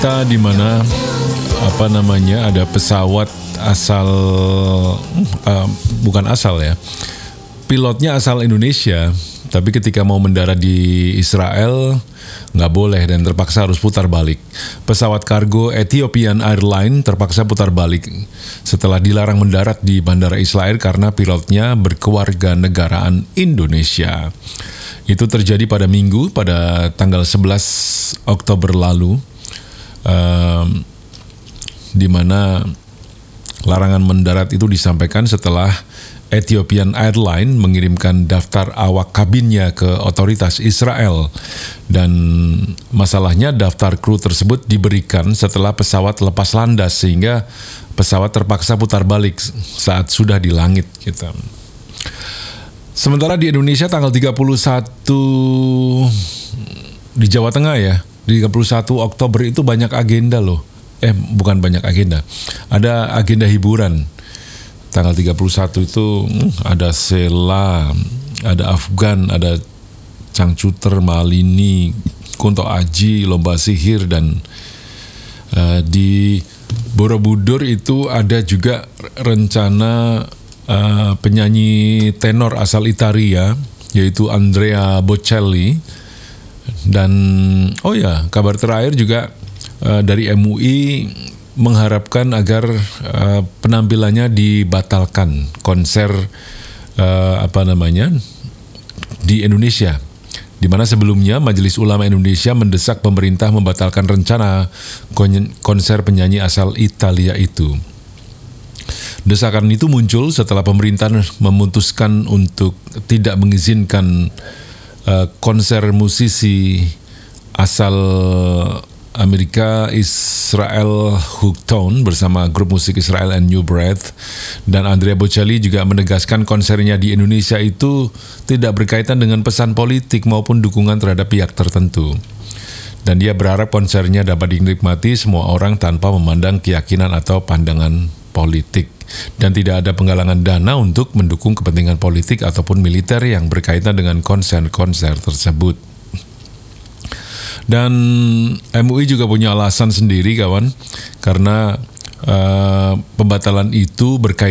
Kita di mana ada pesawat asal bukan asal ya, pilotnya asal Indonesia, tapi ketika mau mendarat di Israel nggak boleh dan terpaksa harus putar balik. Pesawat kargo Ethiopian Airlines terpaksa putar balik setelah dilarang mendarat di Bandara Israel karena pilotnya berkewarganegaraan Indonesia. Itu terjadi pada Minggu pada tanggal 11 Oktober lalu. Di mana larangan mendarat itu disampaikan setelah Ethiopian Airlines mengirimkan daftar awak kabinnya ke otoritas Israel, dan masalahnya daftar kru tersebut diberikan setelah pesawat lepas landas sehingga pesawat terpaksa putar balik saat sudah di langit gitu. Sementara di Indonesia tanggal 31 di Jawa Tengah ya, di 31 Oktober itu banyak agenda loh. Bukan banyak agenda. Ada agenda hiburan. Tanggal 31 itu ada Sela, ada Afgan, ada Cangcuter, Malini, Kunto Aji, Lomba Sihir, dan di Borobudur itu ada juga rencana penyanyi tenor asal Italia, yaitu Andrea Bocelli. Dan kabar terakhir juga dari MUI mengharapkan agar penampilannya dibatalkan konser di Indonesia, di mana sebelumnya Majelis Ulama Indonesia mendesak pemerintah membatalkan rencana konser penyanyi asal Italia itu. Desakan itu muncul setelah pemerintah memutuskan untuk tidak mengizinkan konser musisi asal Amerika Israel Hooktown bersama grup musik Israel and New Breath, dan Andrea Bocelli juga menegaskan konsernya di Indonesia itu tidak berkaitan dengan pesan politik maupun dukungan terhadap pihak tertentu, dan dia berharap konsernya dapat dinikmati semua orang tanpa memandang keyakinan atau pandangan politik, dan tidak ada penggalangan dana untuk mendukung kepentingan politik ataupun militer yang berkaitan dengan konser-konser tersebut. Dan MUI juga punya alasan sendiri kawan, karena pembatalan itu berkaitan